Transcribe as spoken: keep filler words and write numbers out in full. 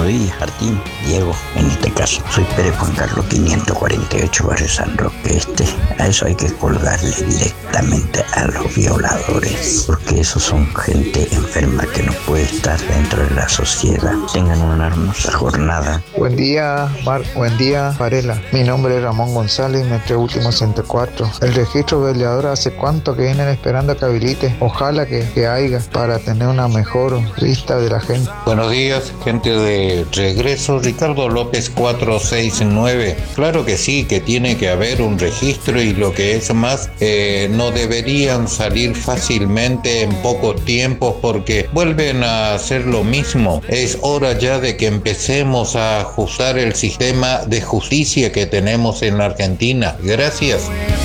Buenos días, Martín, Diego, en este caso. Soy Pérez Juan Carlos quinientos cuarenta y ocho, Barrio San Roque Este. A eso hay que colgarle directamente a los violadores, porque esos son gente enferma que no puede estar dentro de la sociedad. Tengan una hermosa jornada. Buen día, Mar, buen día, Varela. Mi nombre es Ramón González, metro último ciento cuatro. El registro velador, ¿hace cuánto que vienen esperando que habilite? Ojalá que, que haya para tener una mejor vista de la gente. Buenos días, gente de Regreso. Ricardo López cuatro seis nueve. Claro que sí, que tiene que haber un registro, y lo que es más, eh, no deberían salir fácilmente en poco tiempo porque vuelven a hacer lo mismo. Es hora ya de que empecemos a ajustar el sistema de justicia que tenemos en Argentina. Gracias.